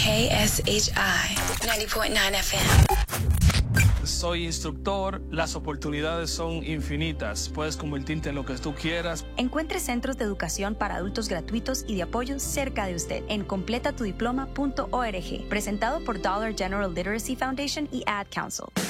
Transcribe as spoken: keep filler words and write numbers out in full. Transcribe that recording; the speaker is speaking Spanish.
K S H I ninety point nine F M. Soy instructor, las oportunidades son infinitas. Puedes convertirte en lo que tú quieras. Encuentre centros de educación para adultos gratuitos y de apoyo cerca de usted en completa tu diploma punto org. Presentado por Dollar General Literacy Foundation y Ad Council.